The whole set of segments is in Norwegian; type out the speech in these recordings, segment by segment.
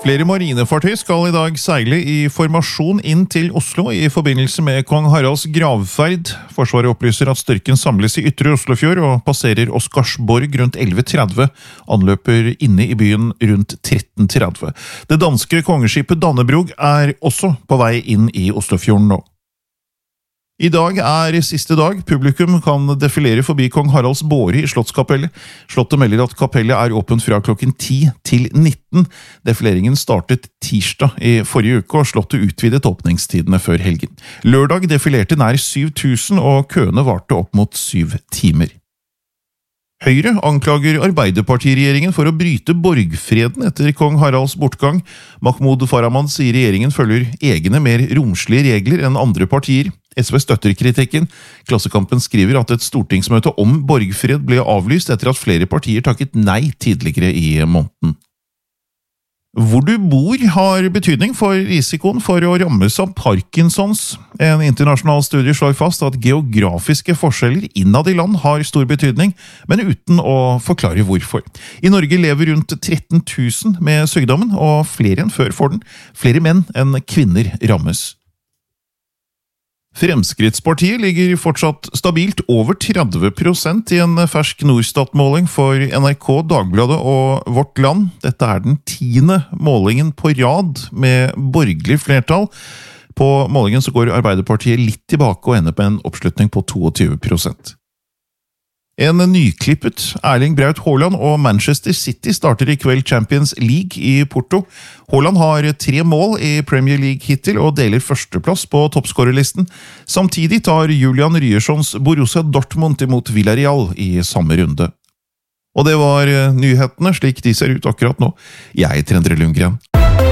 Flere marinefartøy skal I dag seile I formasjon inn til Oslo I forbindelse med Kong Haralds gravferd. Forsvaret opplyser at styrken samles I Ytre Oslofjord og passerer Oscarsborg rundt 11:30. Anløper inne I byen rundt 13:30. Det danske kongeskipet Dannebrog også på vei inn I Oslofjorden nå. I dag siste dag. Publikum kan defilere forbi Kong Haralds båre I Slottskapellet. Slottet melder at kapellet åpent fra klokken 10 til 19. Defileringen startet tirsdag I forrige uke, og slottet utvidet åpningstidene før helgen. Lørdag defilerte nær 7000, og køene varte opp mot 7 timer. Høyre anklager Arbeiderpartiregjeringen for å bryte borgfreden etter Kong Haralds bortgang. Mahmoud Farahmand sier regjeringen følger egne mer romslige regler enn andre partier. SV støtter kritikken. Klassekampen skriver at et stortingsmøte om borgfred ble avlyst etter at flere partier takket nei tidligere I måneden. Hvor du bor har betydning for risikoen for å rammes av Parkinsons. En internasjonal studie slår fast at geografiske forskjeller innad I land har stor betydning, men uten å forklare hvorfor. I Norge lever rundt 13 000 med sykdommen, og flere enn før får den. Flere menn enn kvinner rammes. Fremskrittspartiet ligger fortsatt stabilt over 30% I en fersk Norstat-måling for NRK, Dagbladet og Vårt Land. Dette den 10. målingen på rad med borgerlig flertall. På målingen så går Arbeiderpartiet litt tilbake og ender på en oppslutning på 22%. En nyklippet Erling Braut Haaland og Manchester City starter I kveld Champions League I Porto. Haaland har 3 mål I Premier League hittil og deler førsteplass på toppskårerlisten. Samtidig tar Julian Ryerssons Borussia Dortmund imot Villarreal I samme runde. Og det var nyhetene slik de ser ut akkurat nå. Jeg Endre Lundgren.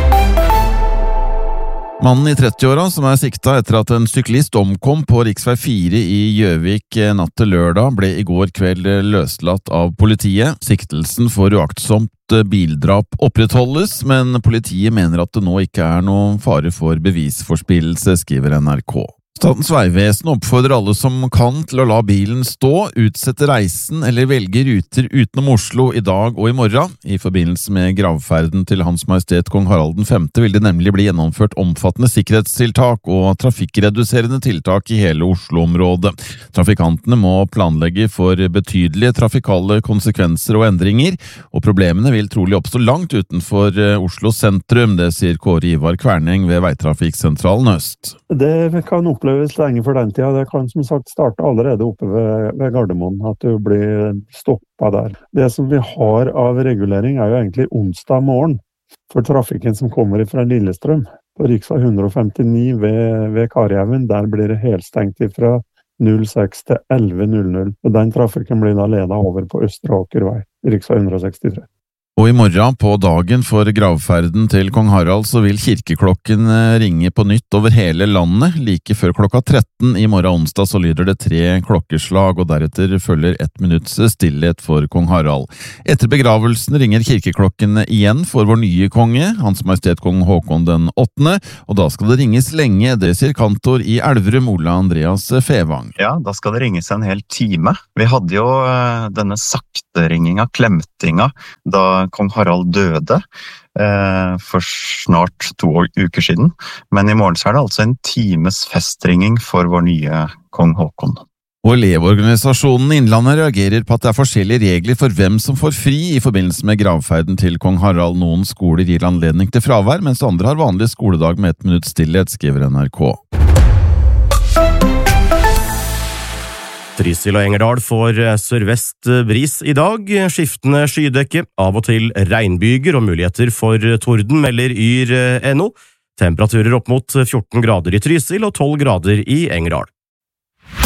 Mannen I 30-åra som sikta etter at en syklist omkom på riksvei 4 I Gjøvik natt til lørdag, ble I går kveld løslatt av politiet. Siktelsen for uaktsomt bildrap opprettholdes, men politiet mener at det nå ikke noen fare for bevisforspillelse, skriver NRK. Statens Vegvesen oppfordrer alle som kan til å la bilen stå, utsette reisen eller velge ruter utenom Oslo I dag og I morgen. I forbindelse med gravferden til Hans Majestet Kong Harald V vil det nemlig bli gjennomført omfattende sikkerhetstiltak og trafikkreduserende tiltak I hele Oslo-området. Trafikantene må planlegge for betydelige trafikale konsekvenser og endringer, og problemene vil trolig oppstå langt utenfor Oslo sentrum, det sier Kåre Ivar Kverneng ved Veitrafikksentralen Øst. Det kan oppleves lenge for den tida. Det kan som sagt starte allerede oppe ved Gardermoen, at du blir stoppet der. Det som vi har av regulering jo egentlig onsdag morgen for trafikken som kommer fra Lillestrøm. På riksvei 159 ved Karjhaugen, der blir det helstengt fra 06 til 11:00. Og den trafikken blir da ledet over på Østre Åkervei, riksvei 163. Og I morgen på dagen for gravferden til Kong Harald så vil kirkeklokken ringe på nytt over hele landet. Like før klokka 13 I morgen onsdag så lyder det 3 klokkeslag, og deretter følger 1 minutts stillhet for Kong Harald. Etter begravelsen ringer kirkeklokken igjen for vår nye konge, Hans Majestet Kong Håkon den 8., og da skal det ringes lenge, det sier kantor I Elverum, Ole Andreas Fevang. Ja, da skal det ringes en hel time. Vi hadde jo denne sakteringingen, klemtinga, da Kong Harald døde for snart 2 uker siden. Men I morgen så det altså en times festringing for vår nye Kong Håkon. Og elevorganisasjonen Innlandet reagerer på at det forskjellige regler for hvem som får fri I forbindelse med gravferden til Kong Harald. Noen skoler gir anledning til fravær, mens andre har vanlig skoledag med 1 minutts stillhet, skriver NRK. Trysil og Engerdal får sørvest bris I dag, skiftende skydekke, av og til regnbyger og muligheter for torden, melder Yr.no. Temperaturer opp mot 14 grader I Trysil og 12 grader I Engerdal.